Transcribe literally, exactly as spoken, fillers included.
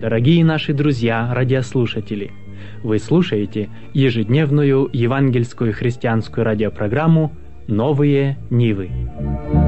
Дорогие наши друзья, радиослушатели, вы слушаете ежедневную евангельскую христианскую радиопрограмму «Новые Нивы».